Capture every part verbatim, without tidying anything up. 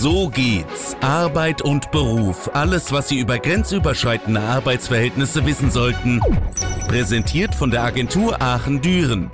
So geht's. Arbeit und Beruf. Alles, was Sie über grenzüberschreitende Arbeitsverhältnisse wissen sollten. Präsentiert von der Agentur Aachen-Düren.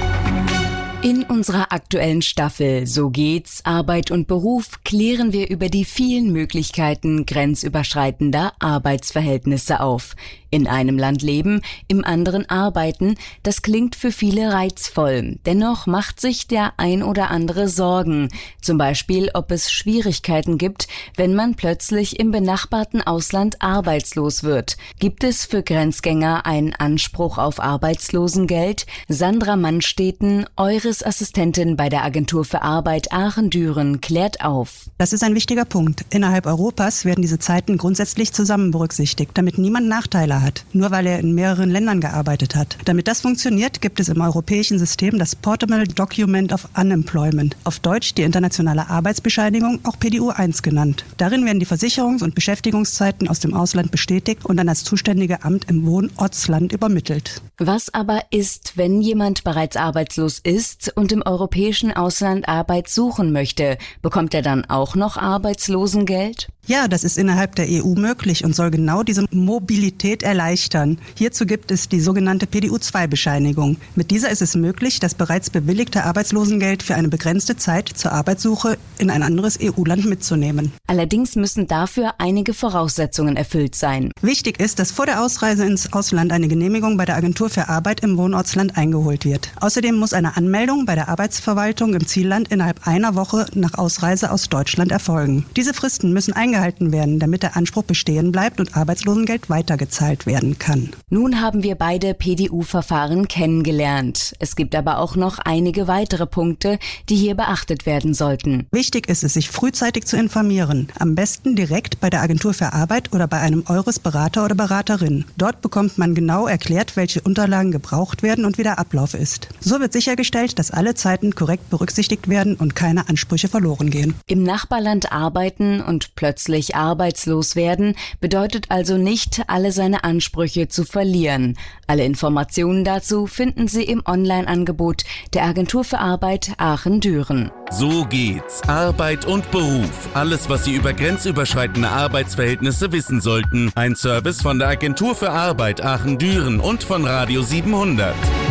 In unserer aktuellen Staffel So geht's, Arbeit und Beruf klären wir über die vielen Möglichkeiten grenzüberschreitender Arbeitsverhältnisse auf. In einem Land leben, im anderen arbeiten, das klingt für viele reizvoll. Dennoch macht sich der ein oder andere Sorgen. Zum Beispiel, ob es Schwierigkeiten gibt, wenn man plötzlich im benachbarten Ausland arbeitslos wird. Gibt es für Grenzgänger einen Anspruch auf Arbeitslosengeld? Sandra Mannsteten, Eures Assistentin bei der Agentur für Arbeit Aachen-Düren, klärt auf. Das ist ein wichtiger Punkt. Innerhalb Europas werden diese Zeiten grundsätzlich zusammen berücksichtigt, damit niemand Nachteile hat, nur weil er in mehreren Ländern gearbeitet hat. Damit das funktioniert, gibt es im europäischen System das Portable Document of Unemployment, auf Deutsch die internationale Arbeitsbescheinigung, auch P D U eins genannt. Darin werden die Versicherungs- und Beschäftigungszeiten aus dem Ausland bestätigt und an das zuständige Amt im Wohnortsland übermittelt. Was aber ist, wenn jemand bereits arbeitslos ist und im europäischen Ausland Arbeit suchen möchte? Bekommt er dann auch noch Arbeitslosengeld? Ja, das ist innerhalb der E U möglich und soll genau diese Mobilität erleichtern. Hierzu gibt es die sogenannte P D U zwei Bescheinigung. Mit dieser ist es möglich, das bereits bewilligte Arbeitslosengeld für eine begrenzte Zeit zur Arbeitssuche in ein anderes E U-Land mitzunehmen. Allerdings müssen dafür einige Voraussetzungen erfüllt sein. Wichtig ist, dass vor der Ausreise ins Ausland eine Genehmigung bei der Agentur für Arbeit im Wohnortsland eingeholt wird. Außerdem muss eine Anmeldung bei der Arbeitsverwaltung im Zielland innerhalb einer Woche nach Ausreise aus Deutschland erfolgen. Diese Fristen müssen eingehalten werden, damit der Anspruch bestehen bleibt und Arbeitslosengeld weitergezahlt werden kann. Nun haben wir beide P D U-Verfahren kennengelernt. Es gibt aber auch noch einige weitere Punkte, die hier beachtet werden sollten. Wichtig ist es, sich frühzeitig zu informieren. Am besten direkt bei der Agentur für Arbeit oder bei einem Eures-Berater oder Beraterin. Dort bekommt man genau erklärt, welche Unterlagen gebraucht werden und wie der Ablauf ist. So wird sichergestellt, dass alle Zeiten korrekt berücksichtigt werden und keine Ansprüche verloren gehen. Im Nachbarland arbeiten und plötzlich arbeitslos werden, bedeutet also nicht, alle seine Ansprüche zu verlieren. Alle Informationen dazu finden Sie im Online-Angebot der Agentur für Arbeit Aachen-Düren. So geht's. Arbeit und Beruf. Alles, was Sie über grenzüberschreitende Arbeitsverhältnisse wissen sollten. Ein Service von der Agentur für Arbeit Aachen-Düren und von Radio siebenhundert.